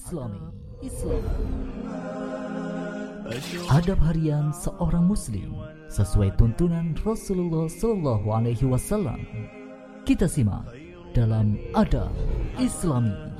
Islami. Adab harian seorang muslim sesuai tuntunan Rasulullah SAW. Kita simak dalam Adab Islami.